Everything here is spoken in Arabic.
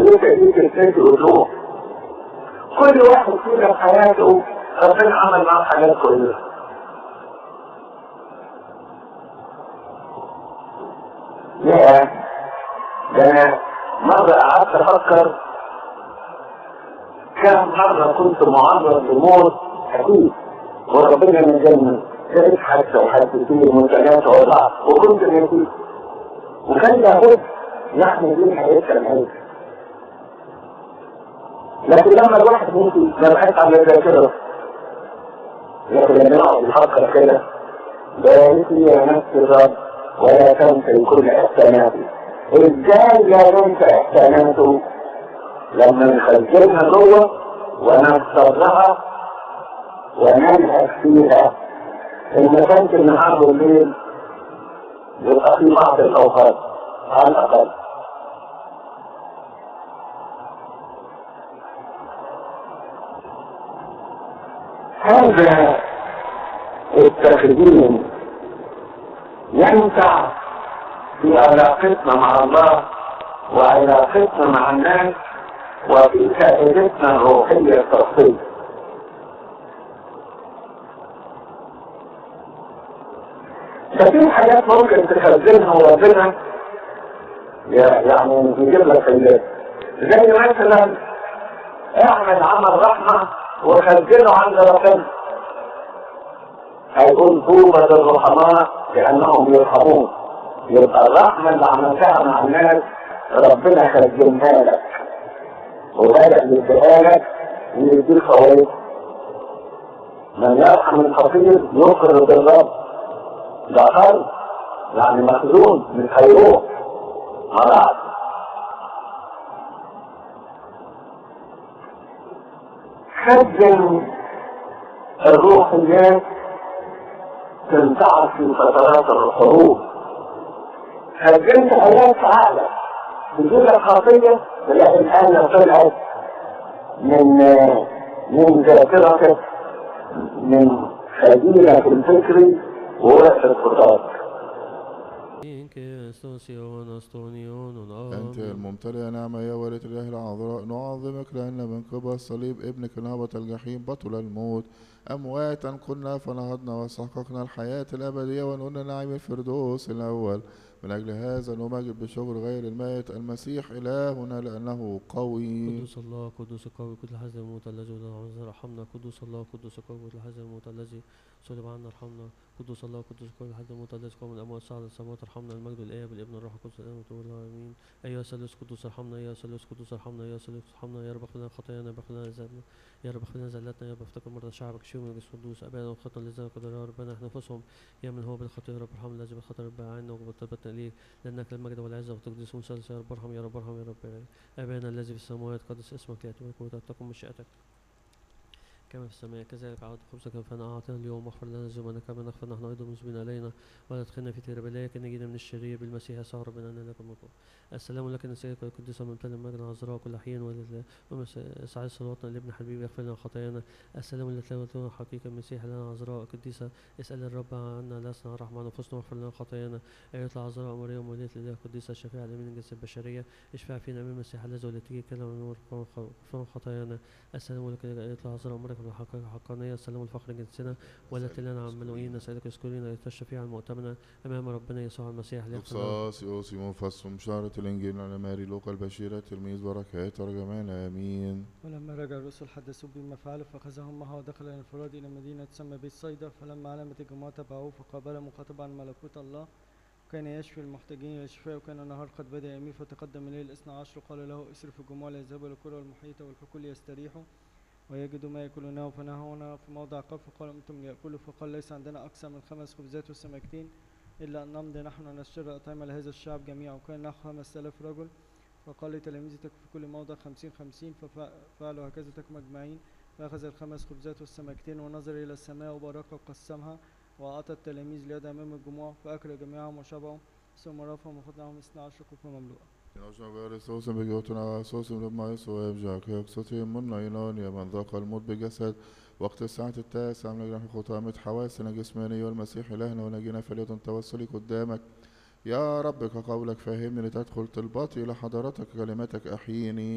كويسة دي تنتهي وتروح. كل واحد فينا في حياته ربنا عمل معاه حاجات كويسة. لا ده أنا مرة قعدت أفكر كم مرة كنت معرض لموت أكيد وربنا نجاني، كانت حادثة وحادثتين وثلاثة وأربعة وكنت نسيت، وكان لابد نحن دي حياتنا الحياة. لكن لما الواحد ممكن لما أتعب زي كده، لكن لما نقعد نفكر كده بارك لي يا نفس الرب ولا تنسى كل إحساناته. إزاي لا ننسى إحساناته؟ لما نخزنها جوه ونكسرها وننهك فيها إن كانت النهار والليل يبقى في بعض الأوقات على الأقل. هذا التخزين ينفع في علاقتنا مع الله وعلاقتنا مع الناس وفي فائدتنا الروحية الشخصية. ففي حاجات ممكن تخزنها وربنا يعني يجيب لك الليل، زي مثلا اعمل عمل رحمة وخزنه عند ربنا، هيقول طوبى للرحماء لأنهم يرحمون. يبقى الرحمة اللي عملتها مع الناس ربنا خزنها لك وبدأ يديها لك ويديك فوائد. من يرحم الفقير يقرض الرب، ده قرض يعني مخزون من خيروه مرات. خزن الروحيات تنفعك في فترات الحروب. خزنت آيات عقلك تجيلك خاطية تلاقي الآية طلعت من ذاكرتك من خزينك الفكري ووقت الخطاب. أنت الممتلئ نعمة يا ولد الله العذراء، نعظمك لأن من قبل صليب ابنك نهبة الجحيم بطل الموت. أمواتا كنا فنهضنا وسحققنا الحياة الأبدية ونقلنا نعيم الفردوس الأول. من أجل هذا نمجد بشكر غير الميت المسيح إلهنا لأنه قوي. قدوس الله قدوس قوي كل هذا الموت الذي رحمنا. قدوس الله قدوس قوي كل هذا الموت الذي صلب عنا ارحمنا. قدوس الله قدوس قوي هذا الموت الذي قام من الأموات صعد السماوات ارحمنا. المجد الآب والابن الروح القدس الآن وتولى آمين. أيها الثالوث قدوس ارحمنا، أيها الثالوث قدوس ارحمنا، أيها الثالوث ارحمنا. يا رب اغفر لنا خطايانا، يا رب اغفر لنا ذنوبنا، يا رب اغفر لنا زلاتنا، يا رب افتكر مرضى شعبك شيوخ من القدوس أبانا وخطنا الذين قدر يا ربنا احنا نفسهم يا من هو بالخطيئة يا رب ارحمنا. الذي بالخطأ رب عنا وبالتوبتنا إليك لأنك المجد والعزة والتقديس ومسلسل. يا رب ارحم، يا رب ارحم، يا رب أبانا الذي في السماوات قدس اسمك يأتي ملكوتك وتكن مشيئتك كما في السماء كذلك. عود خبزك كفانا أعطينا اليوم واغفر لنا ذنوبنا كما نغفر نحن أيضا المذنبين علينا ولا تدخلنا في تجربة لكن نجينا من الشرير بالمسيح يسوع ربنا أن لك الملك. السلام لك نسيك والقديس الممتلئ المجد العذراء كل حين وسعيد صلواتنا لابن حبيبي يغفر لنا خطايانا. السلام لك لنا حقيقة المسيح لنا عذراء قديسة اسأل الرب عنا لسنا رحمة نفوسنا واغفر لنا خطايانا. أيها العذراء مريم ولية الإله القديسة الشفيعة الأمين الجنس البشرية اشفع فينا من المسيح الذي ولدته كلمة من نور خطايانا. السلام لك أيها العذراء مريم حقانية. السلام الفخر جنسنا ولت لنا عملوئين نسألك اذكرينا للتشفيع المؤتمنة أمام ربنا يسوع المسيح لقصاص يوسي مفصل مشارة الإنجيل على ماري لوقا البشيرة تلميذ بركات ترجمان آمين. ولما رجع الرسل حدثوا بما فعلوا فأخذهم معه ودخل الانفراد إلى مدينة تسمى بيت صيدا. فلما علمت الجماعة تبعوه فقابل مخاطبا عن ملكوت الله كان يشفي المحتاجين إلى الشفاء. وكان النهار قد بدأ يميل فتقدم إليه الاثنى عشر وقال له اسر في الجموع ليذهبوا إلى القرى المحيطة والحقول يستريحوا ويجدوا ما يأكلونه. فنهونا في موضع قال فقال أنتم ليأكلوا. فقال ليس عندنا أكثر من 5 خبزات وسمكتين إلا أن نمضي نحن نشتري أطعمة لهذا الشعب جميعا. وكان نحو 5000 رجل. فقال لتلاميذتك في كل موضع 50 ففعلوا هكذا تكم أجمعين. فأخذ ال5 خبزات والسمكتين ونظر إلى السماء وباركها وقسمها وأعطى التلاميذ ليد أمام الجموع فأكل جميعهم وشبعوا. ثم رفعهم وفضلهم 12 كوفة مملوءة. سوسن بجوتنا سوسن لما يسوع يبجاك يقصتي من نيلان يا من ذاق الموت بجسد وقت الساعة 9 من نحن خطامة حواسنا جسمانية والمسيح إلهنا ونجينا فليتن توسلي قدامك يا رب كقولك فهمني لتدخل طلباتي إلى حضرتك كلماتك أحييني.